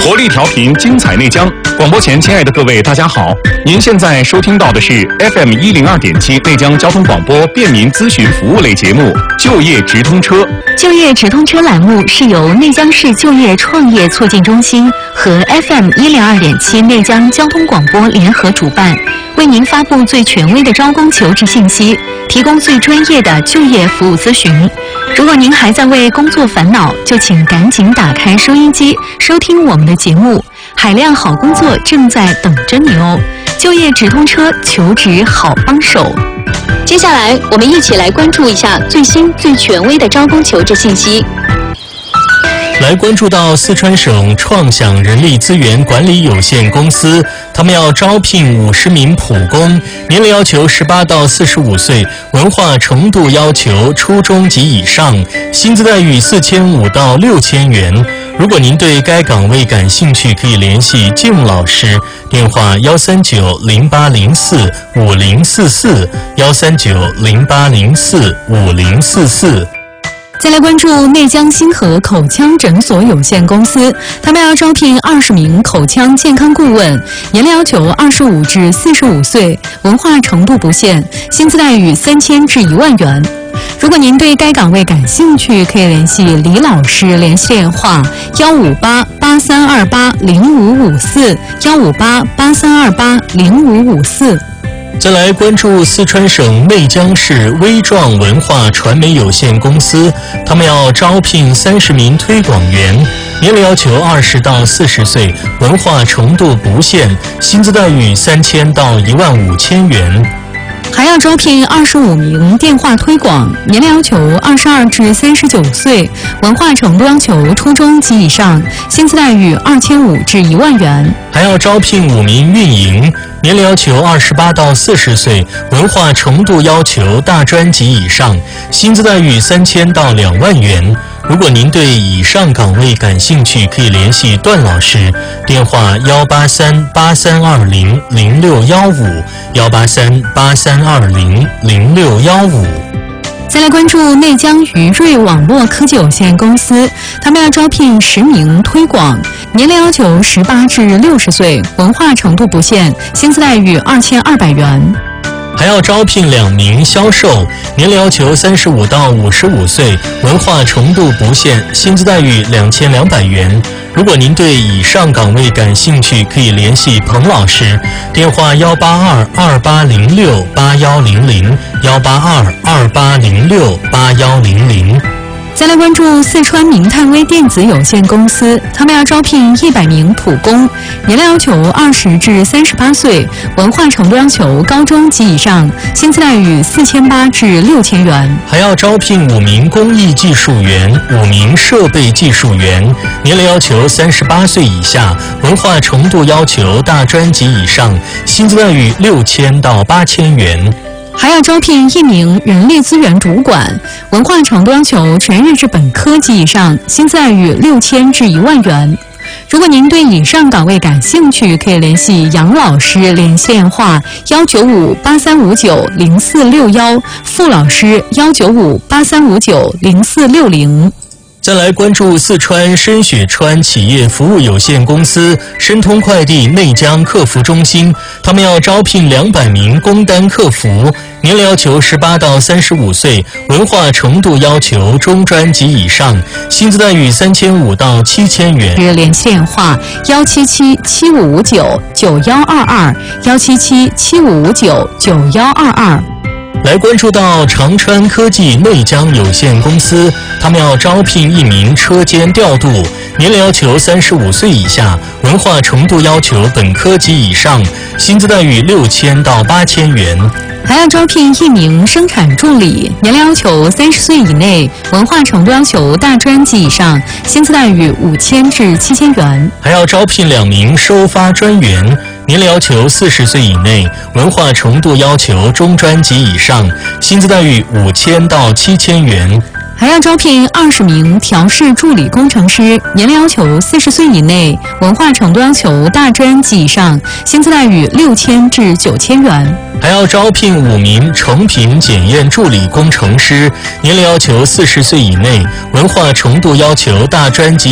活力调频，精彩内江。广播前，亲爱的各位，大家好！您现在收听到的是 FM102.7内江交通广播便民咨询服务类节目《就业直通车》。 就业直通车栏目是由内江市就业创业促进中心和 FM102.7内江交通广播联合主办，为您发布最权威的招工求职信息，提供最专业的就业服务咨询。如果您还在为工作烦恼，就请赶紧打开收音机，收听我们的节目。海量好工作正在等着你哦！就业直通车，求职好帮手。接下来，我们一起来关注一下最新最权威的招工求职信息。 来关注到四川省创想人力资源管理有限公司，他们要招聘50名普工，年龄要求18到45岁，文化程度要求初中及以上，薪资待遇4500到6000元。如果您对该岗位感兴趣，可以联系金武老师，电话13908045044，13908045044。 再来关注内江星河口腔诊所有限公司，他们要招聘20名口腔健康顾问，年龄要求25至45岁，文化程度不限，薪资待遇3000至1万元。如果您对该岗位感兴趣，可以联系李老师，联系电话15883280554，15883280554。 再来关注四川省内江市微壮文化传媒有限公司，他们要招聘30名推广员，年龄要求20到40岁，文化程度不限，薪资待遇3000到15000元。 还要招聘25名电话推广，年龄要求22至39岁，文化程度要求初中及以上，薪资待遇2500至1万元。 还要招聘5名运营，年龄要求28到40岁，文化程度要求大专及以上，薪资待遇3000到2万元。如果您对以上岗位感兴趣，可以联系段老师，电话18383200615，18383200615。 再来关注内江余瑞网络科技有限公司，他们要招聘10名推广，年龄要求18至60岁，文化程度不限，薪资待遇2200元。 还要招聘2名销售，年龄要求35到55岁，文化程度不限，薪资待遇2200元。如果您对以上岗位感兴趣，可以联系彭老师，电话18228068100，18228068100。 再来关注四川明泰微电子有限公司，他们要招聘100名普工，年龄要求20至38岁，文化程度要求高中及以上，薪资待遇4800至6000元。 还要招聘5名工艺技术员，5名设备技术员，年龄要求38岁以下，文化程度要求大专及以上，薪资待遇6000到8000元。 还要招聘1名人力资源主管，文化程度要求全日制本科及以上，薪资待遇6000至1万元。如果您对以上岗位感兴趣，可以联系杨老师，联系电话19583590461，傅老师19583590460。 再来关注四川深雪川企业服务有限公司申通快递内江客服中心，他们要招聘200名工单客服，年龄要求18到35岁，文化程度要求中专及以上，薪资待遇3500到7000元。 联系电话17775599122，17775599122。 来关注到长川科技内江有限公司，他们要招聘1名车间调度，年龄要求35岁以下，文化程度要求本科及以上，薪资待遇6000到8000元。 还要招聘1名生产助理，年龄要求30岁以内，文化程度要求大专及以上，薪资待遇5000至7000元。 还要招聘2名收发专员，年龄要求40岁以内，文化程度要求中专及以上，薪资待遇5000到7000元。 还要招聘20名调试助理工程师，年龄要求40岁以内，文化程度要求大专及以上，薪资待遇6000至9000元。 还要招聘5名成品检验助理工程师，年龄要求40岁以内，文化程度要求大专及